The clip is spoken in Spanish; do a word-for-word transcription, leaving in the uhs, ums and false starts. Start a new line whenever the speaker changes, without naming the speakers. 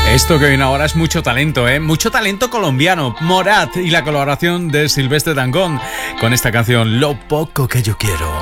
Esto que viene ahora es mucho talento, ¿eh? Mucho talento colombiano. Morat y la colaboración de Silvestre Dangond con esta canción Lo poco que yo quiero.